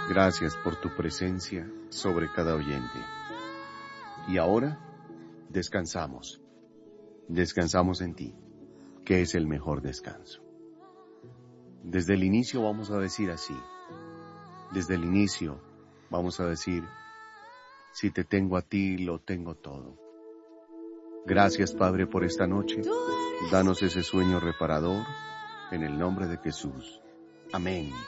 Gracias por tu presencia sobre cada oyente. Y ahora, descansamos. Descansamos en ti, que es el mejor descanso. Desde el inicio vamos a decir así. Desde el inicio vamos a decir, si te tengo a ti, lo tengo todo. Gracias, Padre, por esta noche. Danos ese sueño reparador, en el nombre de Jesús. Amén.